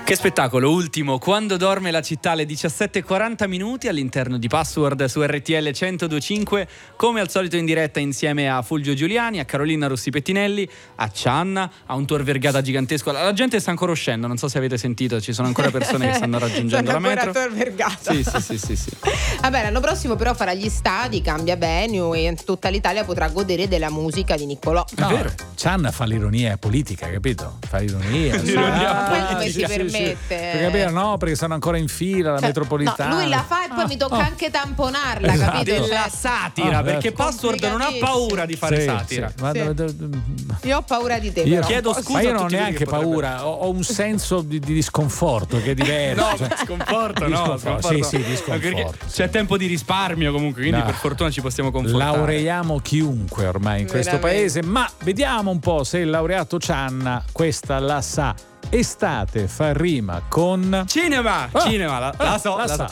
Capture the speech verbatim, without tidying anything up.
Che spettacolo, ultimo, quando dorme la città alle diciassette e quaranta minuti all'interno di Password su R T L centodue e cinque, come al solito in diretta insieme a Fulvio Giuliani, a Carolina Rossi Pettinelli, a Cianna, a un Tor Vergata gigantesco. La gente sta ancora uscendo, non so se avete sentito, ci sono ancora persone che stanno raggiungendo la metro. Tor Vergata. Sì, sì, sì, sì, sì. Vabbè, l'anno prossimo però farà gli stadi, cambia venue e tutta l'Italia potrà godere della musica di Niccolò. No, È vero. Cianna fa l'ironia politica, capito? Fa l'ironia. L'ironia politica. sì, Come si sì, sì. permette? Per capire, no, perché sono ancora in fila la Cioè, metropolitana. no, lui la fa e poi Ah, mi tocca oh. anche tamponarla, Esatto. capito? Della Cioè, satira, Ah, perché certo. Password non ha paura di fare Sì, satira. sì. Ma- Sì. io ho paura di te. Io però. chiedo scusa ma io a non ho tutti quelli neanche che potrebbero- paura, ho, ho un senso di, di disconforto che è diverso. No, cioè, sconforto, no, disconforto. sconforto. Sì, sì, disconforto, Perché sì. c'è tempo di risparmio comunque, quindi No. per fortuna ci possiamo confortare. Laureiamo chiunque ormai in questo Veramente. paese, ma vediamo un po' se il laureato Cianna questa la sa. Estate fa rima con Cinema, Ah, cinema, la, la ah, so, la la sa. so.